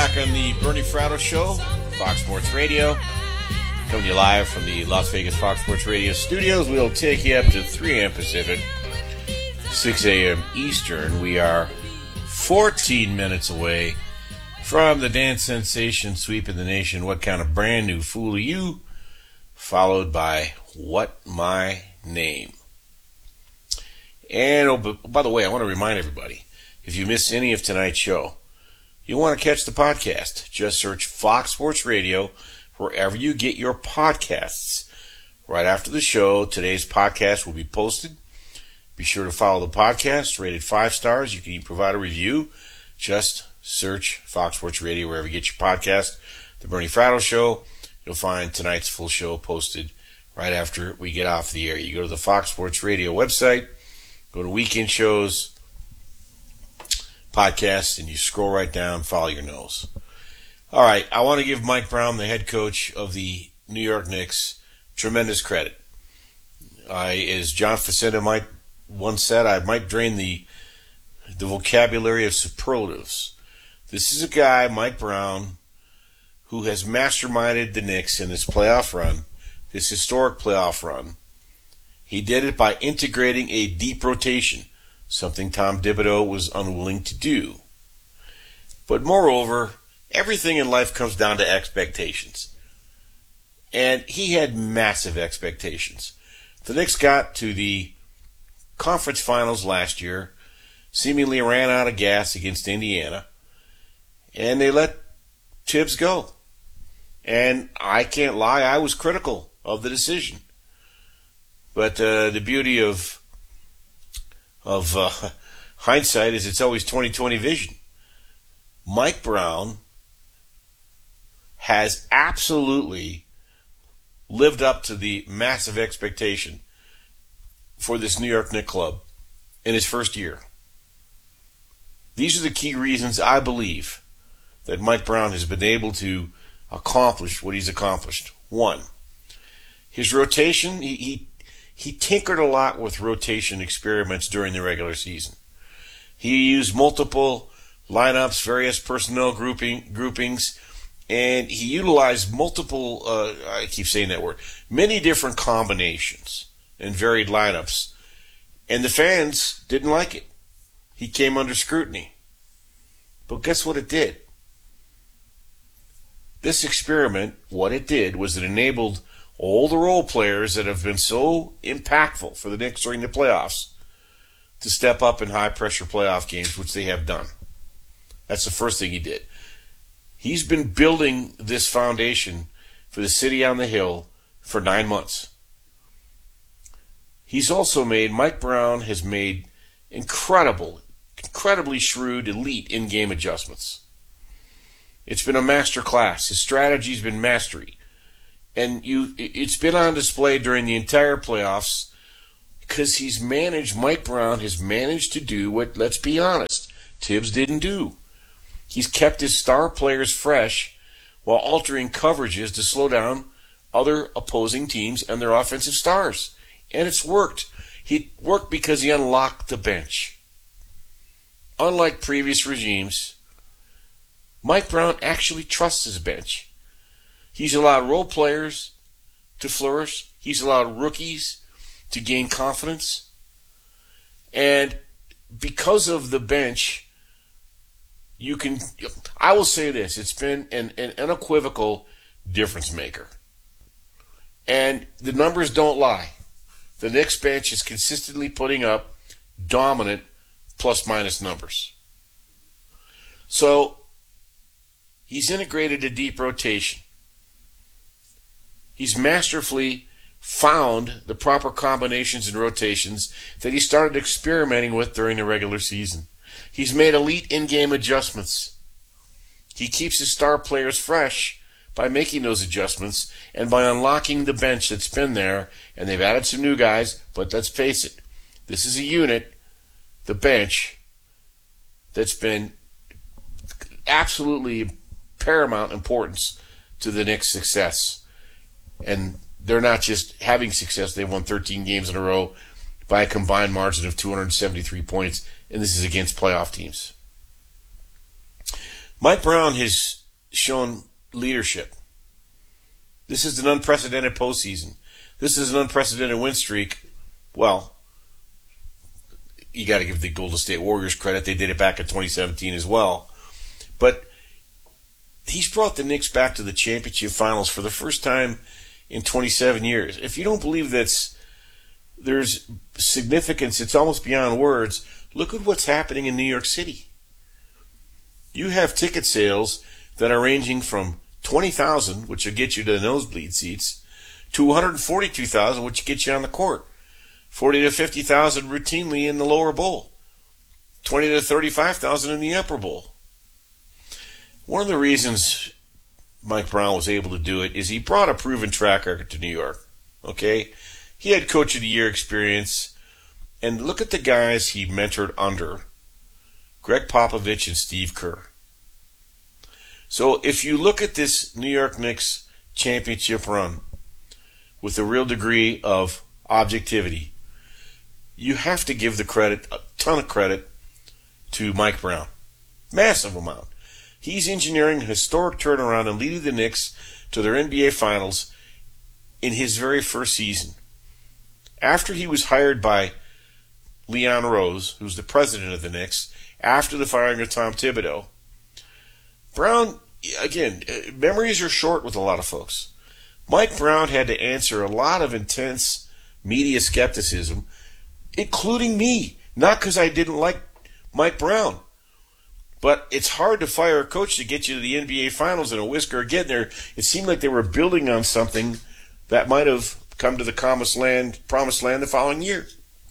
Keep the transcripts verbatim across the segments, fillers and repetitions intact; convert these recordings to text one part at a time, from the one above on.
back on the Bernie Fratto Show, Fox Sports Radio. Coming to you live from the Las Vegas Fox Sports Radio studios. We'll take you up to three a.m. Pacific, six a.m. Eastern. We are fourteen minutes away from the dance sensation sweeping the nation. What kind of brand new fool are you? Followed by What My Name. And, oh, by the way, I want to remind everybody, if you missed any of tonight's show, you want to catch the podcast, just search Fox Sports Radio wherever you get your podcasts. Right after the show, today's podcast will be posted. Be sure to follow the podcast, rated five stars. You can even provide a review. Just search Fox Sports Radio wherever you get your podcast. The Bernie Fratto Show. You'll find tonight's full show posted right after we get off the air. You go to the Fox Sports Radio website, go to weekend shows, podcasts, and you scroll right down, follow your nose. All right, I want to give Mike Brown, the head coach of the New York Knicks, tremendous credit. I, as John Facenda might once said, I might drain the the vocabulary of superlatives. This is a guy, Mike Brown, who has masterminded the Knicks in this playoff run, this historic playoff run. He did it by integrating a deep rotation, something Tom Thibodeau was unwilling to do. But moreover, everything in life comes down to expectations. And he had massive expectations. The Knicks got to the conference finals last year, seemingly ran out of gas against Indiana, and they let Tibbs go. And I can't lie, I was critical of the decision. But uh, the beauty of of uh, hindsight is it's always twenty twenty vision. Mike Brown has absolutely lived up to the massive expectation for this New York Knicks club in his first year. These are the key reasons I believe that Mike Brown has been able to accomplish what he's accomplished. One, his rotation, he, he He tinkered a lot with rotation experiments during the regular season. He used multiple lineups, various personnel grouping groupings, and he utilized multiple, uh, I keep saying that word, many different combinations and varied lineups. And the fans didn't like it. He came under scrutiny. But guess what it did? This experiment, what it did was it enabled all the role players that have been so impactful for the Knicks during the playoffs to step up in high-pressure playoff games, which they have done. That's the first thing he did. He's been building this foundation for the city on the hill for nine months. He's also made, Mike Brown has made incredible, incredibly shrewd, elite in-game adjustments. It's been a master class. His strategy's been mastery. And you, it's been on display during the entire playoffs because he's managed, Mike Brown has managed to do what, let's be honest, Tibbs didn't do. He's kept his star players fresh while altering coverages to slow down other opposing teams and their offensive stars. And it's worked. He worked because he unlocked the bench. Unlike previous regimes, Mike Brown actually trusts his bench. He's allowed role players to flourish. He's allowed rookies to gain confidence. And because of the bench, you can, I will say this, it's been an, an unequivocal difference maker. And the numbers don't lie. The Knicks bench is consistently putting up dominant plus-minus numbers. So, he's integrated a deep rotation. He's masterfully found the proper combinations and rotations that he started experimenting with during the regular season. He's made elite in-game adjustments. He keeps his star players fresh by making those adjustments and by unlocking the bench that's been there, and they've added some new guys, but let's face it, this is a unit, the bench, that's been absolutely paramount importance to the Knicks' success. And they're not just having success, they won thirteen games in a row by a combined margin of two hundred seventy-three points, and this is against playoff teams. Mike Brown has shown leadership. This is an unprecedented postseason. This is an unprecedented win streak. Well, you got to give the Golden State Warriors credit. They did it back in twenty seventeen as well. But he's brought the Knicks back to the championship finals for the first time in twenty-seven years. If you don't believe that's there's significance, it's almost beyond words. Look at what's happening in New York City. You have ticket sales that are ranging from twenty thousand, which will get you to the nosebleed seats, to one hundred forty-two thousand, which gets you on the court. forty to fifty thousand routinely in the lower bowl. twenty to thirty-five thousand in the upper bowl. One of the reasons Mike Brown was able to do it is he brought a proven track record to New York. Okay? He had Coach of the Year experience. And look at the guys he mentored under. Greg Popovich and Steve Kerr. So if you look at this New York Knicks championship run with a real degree of objectivity, you have to give the credit, a ton of credit, to Mike Brown. Massive amount. He's engineering a historic turnaround and leading the Knicks to their N B A Finals in his very first season. After he was hired by Leon Rose, who's the president of the Knicks, after the firing of Tom Thibodeau, Brown, again, memories are short with a lot of folks. Mike Brown had to answer a lot of intense media skepticism, including me. Not because I didn't like Mike Brown, but it's hard to fire a coach to get you to the N B A Finals in a whisker. Again, there it seemed like they were building on something that might have come to the promised land, promised land the following year.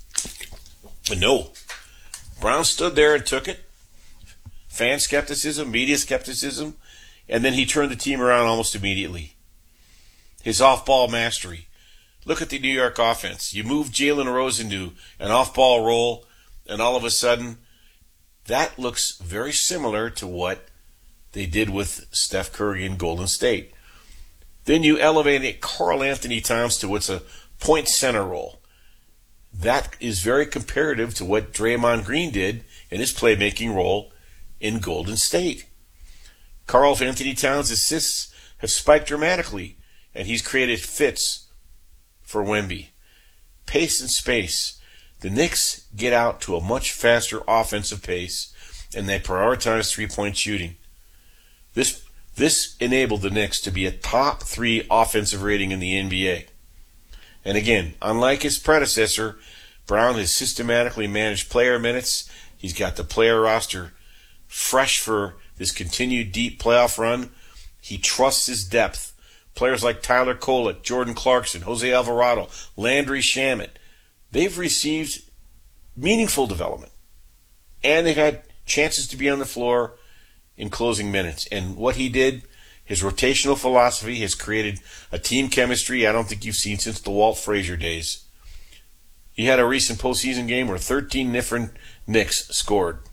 But no, Brown stood there and took it. Fan skepticism, media skepticism, and then he turned the team around almost immediately. His off-ball mastery. Look at the New York offense. You move Jalen Rose into an off-ball role, and all of a sudden, that looks very similar to what they did with Steph Curry in Golden State. Then you elevate Karl Anthony Towns to what's a point center role. That is very comparative to what Draymond Green did in his playmaking role in Golden State. Karl Anthony Towns' assists have spiked dramatically, and he's created fits for Wemby. Pace and space. The Knicks get out to a much faster offensive pace, and they prioritize three-point shooting. This this enabled the Knicks to be a top three offensive rating in the N B A. And again, unlike his predecessor, Brown has systematically managed player minutes. He's got the player roster fresh for this continued deep playoff run. He trusts his depth. Players like Tyler Kolek, Jordan Clarkson, Jose Alvarado, Landry Shamet, they've received meaningful development. And they've had chances to be on the floor in closing minutes. And what he did, his rotational philosophy has created a team chemistry I don't think you've seen since the Walt Frazier days. He had a recent postseason game where thirteen different Knicks scored.